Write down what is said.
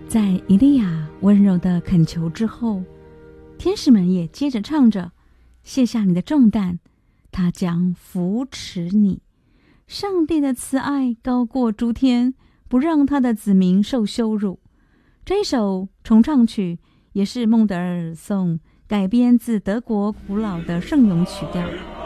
在以利亚温柔的恳求之后，天使们也接着唱着：卸下你的重担，他将扶持你。上帝的慈爱高过诸天，不让他的子民受羞辱。这一首重唱曲也是孟德尔颂改编自德国古老的圣咏曲调。